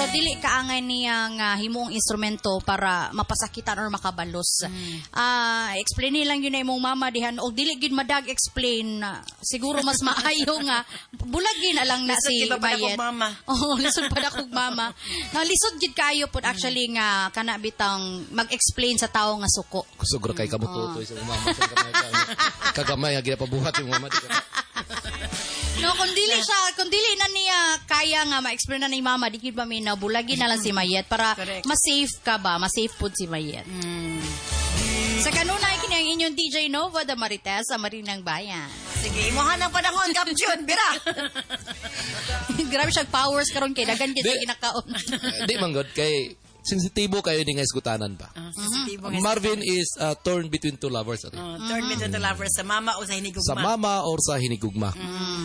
Pero dili kaangay niya nga himuong instrumento para mapasakitan or makabalos. Explain nilang yun na imong mama dihan o dili gid madag explain siguro mas maayo nga bulagin na lang na si Mayet. Oh, lisod pa dakog mama. Na lisod gid kayo pud actually nga kana bitang mag-explain sa tao nga suko. Kusugro kay kamututoy sa mama sa kagamay nga ginapabuhat yung mama. No, kung dili na niya kaya nga ma-explain na ni mama, di gid ba may nabulagin na lang si Mayet para ma-safe ka ba? Ma-safe pud si Mayet. Sa kanunay kini ang inyong DJ Nova da Marites sa Marinang Bayan. Sige, imuhan ang panahon, Kapjun, bira. Grabe siyang powers karon kay dagan gid ginakaon. Di manggod kay sensitibo kayo ni nga iskutanan ba? Marvin is torn between two lovers. Torn between two lovers. Sa mama o sa hinigugma? Sa mama or sa hinigugma.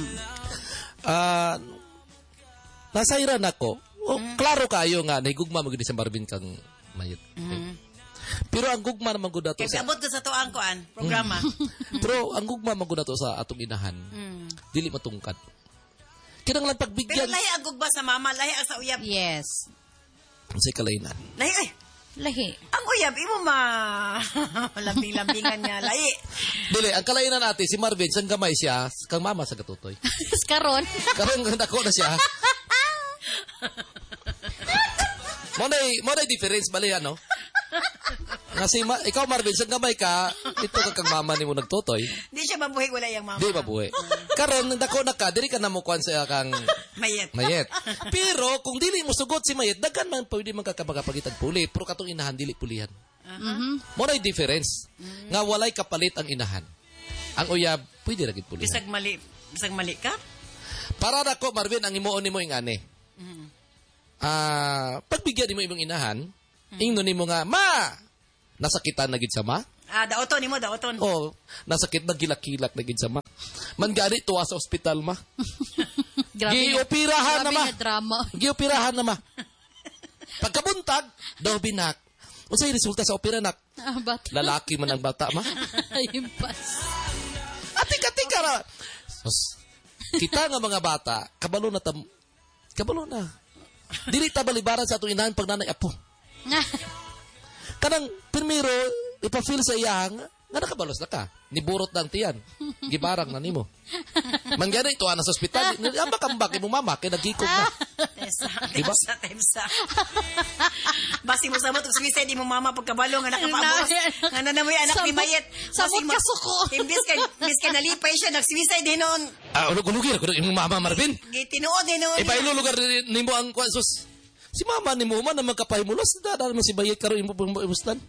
Nasairan ako. Klaro kayo nga, nahigugma magiging sa Marvin kang Mayet. Pero ang gugma naman ko dato sa... Abot ko sa tuang koan, programa. Pero ang gugma naman ko dato sa atong inahan, dili matungkad. Kinang lang pagbigyan. Pero lahi ang gugma sa mama, lahi ang sa uyab. Yes. Sa kalainan. Lahi. Ang uyab, imo lambing-lambingan niya, lahi. Dili, ang kalainan natin, si Marvin, sang gamay siya, kang mama sa katutoy. Karon dako na siya. Monay difference, bali ano? Kasi ikaw Marvin, sang gamay ka, ito ka kang mama ni mo nagtutoy. Di siya mabuhay, wala yung mama. Di mabuhay. Karon dako na ka, dili ka na mo kuan sa kang Mayet. Pero kung dili mo sugot si Mayet, dagan man pwede man kakapagapagitag puli, pero katong inahan dili pulihan. Monay difference. Nga walay kapalit ang inahan. Ang uyab, pwede ra gid pulihan. Bisag mali ka? Para nako Marvin, ang imuon nimo ingani. Pagbigyan nimo imong inahan, ingno nimo nga, ma, nasakitan na gid sa ma? Daoton nimo, daoton. Oh, nasakit na gilak-kilak na gid sa ma. Man gani tuwa sa ospital ma. Gioperahan na ma. Gioperahan na ma. Pagkabuntag, daw binak. Unsay resulta sa opera nak? Lalaki man ang bata ma. Impas. Atika ra. Kita nga mga bata, kabalo na. Dili ta balibaran sa atong inahan pag nanay apo. Kanang primero ipa-feel sa iyang nga nakabalos na ka. Niburot na ang tiyan. Gibarang na nimo. Mangyari ito na sa ospital. Ambak-ambak mo mama kay nagikog na. Diba? Temsa. Basi mo sabot suicide mo mama pagkabalo nga nakapaabos. Nga na namoy anak ni Mayet. Sabot ka suko. Imbis kay nalipay siya nag-suicide din noon. Ulugir ko imong mama Marvin. Gitinuod din noon. Ipailo lugar nimo ang sus. Si mama nimo man na magkapahimulos dada man si Mayet karon imo imustan.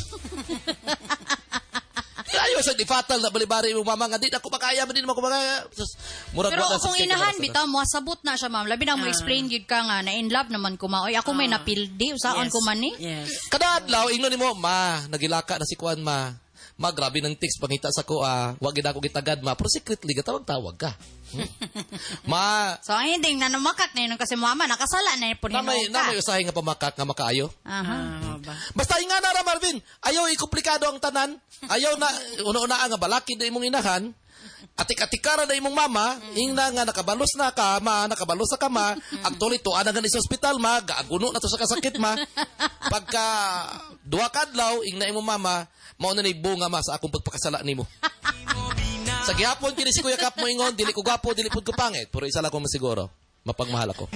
Ayo sa difatal na balibari mo mama nga di ako makaya man din mo kumaka. Pero kung inahan bitaw mo sabot na siya ma'am. Labi na mo explain gid ka nga na in love naman ko ma. Oy ako may napildi usaon ko man ni. Yes. Kada adlaw ingno nimo ma nagilaka na si kuan ma. Grabe ng text pangita sa ko wag gid ako gitagad ma. Pero secretly tawag ka. Ma. So hindi na namakak na yun kasi mama nakasala na po na may usahay nga pamakak nga makaayo. Basta nga na Marvin, ayaw ikomplikado ang tanan. Ayaw na una-una nga balaki na imong inahan. Atik-atikara na imong mama, ingna nga nakabalos na ka ma, nakabalos sa kama. Actually to ana nga sa ospital ma, gaaguno na to sa kasakit ma. Pagka duha ka adlaw ingna imong mama, mao na ni bunga ma sa akong pagpakasala nimo. Sa gihapon kini si Kuya Kap mo ingon, dili ko gwapo, dili pud ko pangit, pero isa lang ko masiguro, mapagmahal ako.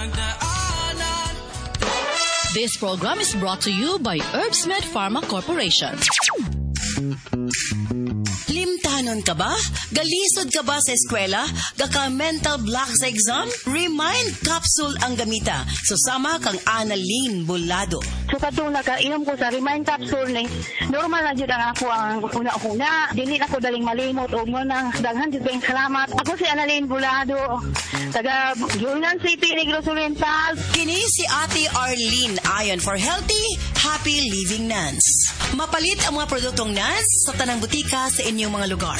This program is brought to you by Herbsmed Pharma Corporation. Limtanon ka ba? Galisod ka ba sa eskwela? Gaka mental block sa exam? Remind capsule ang gamita. Susama kang Annalyn Bulado. So katong nakainom ko sa Remind capsule ni normal na jud ang ako ang una-una. Dili ako daling malimot og mo nang daghan jud kayong salamat. Ako si Annalyn Bulado. Taga Yunan City, Negros Oriental. Kini si Ate Arlene Ayon for healthy, happy living nuns. Mapalit ang mga produktong nuns sa tanang butika sa inyong mga lugar.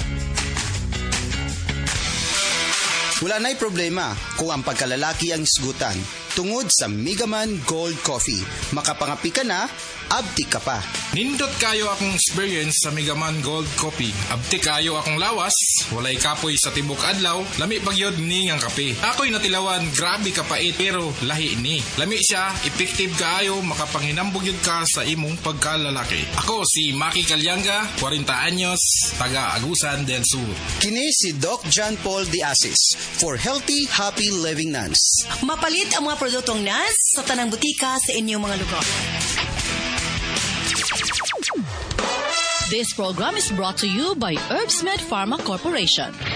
Wala na'y problema kung ang pagkalalaki ang isgutan. Tungod sa Megaman Gold Coffee, makapangapi ka na, abdi ka pa. Nindot kayo akong experience sa Megaman Gold Coffee. Abti kayo akong lawas, walay kapoy sa tibok adlaw, lami pagyod ni ngang kape. Ako'y natilawan, grabe kapait pero lahi ni. Lami siya, effective kaayo, makapanghinambog yun ka sa imong pagkalalaki. Ako si Maki Calyanga, 40 anyos, taga Agusan del Sur. Kini si Doc John Paul Diasis for Healthy, Happy Living Nuns. Mapalit ang mga produktong NAS sa tanang butika sa inyong mga lugar. This program is brought to you by Herbsmed Pharma Corporation.